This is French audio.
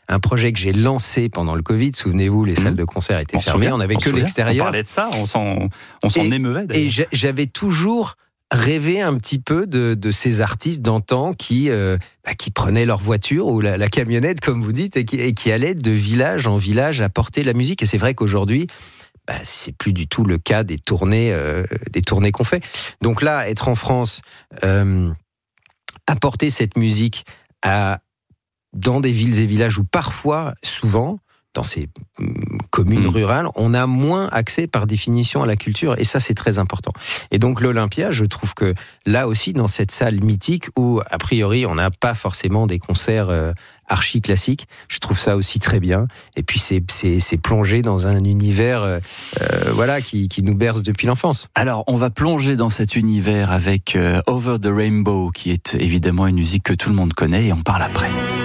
un projet que j'ai lancé pendant le Covid. Souvenez-vous, les salles de concert étaient fermées, on n'avait que l'extérieur. On parlait de ça, on s'en émeuvait d'ailleurs. Et j'avais toujours rêvé un petit peu de ces artistes d'antan qui prenaient leur voiture ou la camionnette, comme vous dites, et qui allaient de village en village apporter la musique. Et c'est vrai qu'aujourd'hui, c'est plus du tout le cas des tournées qu'on fait. Donc là, être en France, apporter cette musique dans des villes et villages où parfois, souvent, dans ces communes rurales, on a moins accès par définition à la culture, et ça c'est très important. Et donc l'Olympia, je trouve que là aussi, dans cette salle mythique où a priori on n'a pas forcément des concerts archi classiques, je trouve ça aussi très bien. Et puis c'est plongé dans un univers qui nous berce depuis l'enfance. Alors on va plonger dans cet univers avec Over the Rainbow, qui est évidemment une musique que tout le monde connaît, et on parle après.